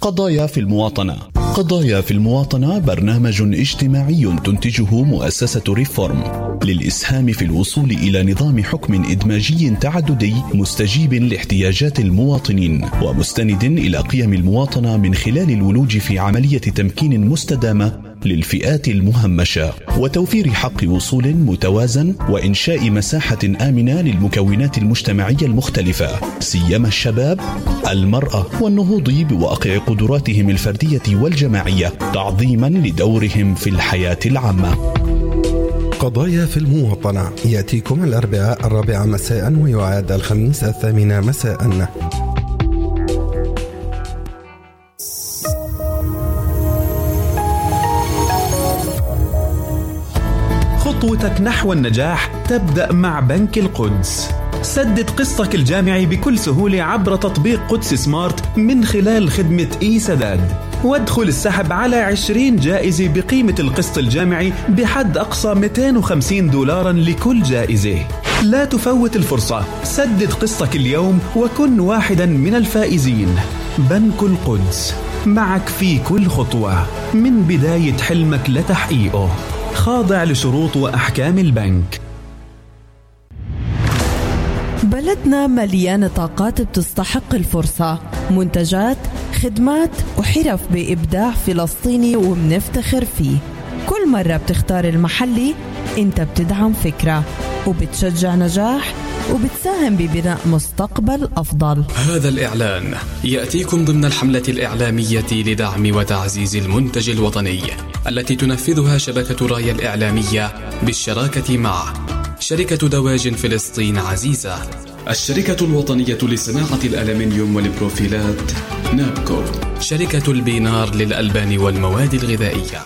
قضايا في المواطنة. قضايا في المواطنة برنامج اجتماعي تنتجه مؤسسة ريفورم للإسهام في الوصول إلى نظام حكم إدماجي تعددي مستجيب لاحتياجات المواطنين ومستند إلى قيم المواطنة من خلال الولوج في عملية تمكين مستدامة للفئات المهمشة وتوفير حق وصول متوازن وإنشاء مساحة آمنة للمكونات المجتمعية المختلفة سيما الشباب، المرأة، والنهوض بواقع قدراتهم الفردية والجماعية تعظيما لدورهم في الحياة العامة. قضايا في المواطنة يأتيكم الأربعاء 4 مساء ويعاد الخميس 8 مساء. خطوتك نحو النجاح تبدأ مع بنك القدس. سدد قسطك الجامعي بكل سهولة عبر تطبيق قدس سمارت من خلال خدمة سداد، وادخل السحب على 20 جائزة بقيمة القسط الجامعي بحد أقصى $250 لكل جائزة. لا تفوت الفرصة، سدد قسطك اليوم وكن واحدا من الفائزين. بنك القدس، معك في كل خطوة من بداية حلمك لتحقيقه، خاضع لشروط وأحكام البنك. بلدنا مليان طاقات بتستحق الفرصة، منتجات، خدمات وحرف بإبداع فلسطيني وبنفتخر فيه. كل مرة بتختار المحلي انت بتدعم فكرة وبتشجع نجاح وبتساهم ببناء مستقبل أفضل. هذا الإعلان يأتيكم ضمن الحملة الإعلامية لدعم وتعزيز المنتج الوطني التي تنفذها شبكة رايا الإعلامية بالشراكة مع شركة دواجن فلسطين عزيزة، الشركة الوطنية لصناعة الألمنيوم والبروفيلات نابكو، شركة البينار للألبان والمواد الغذائية.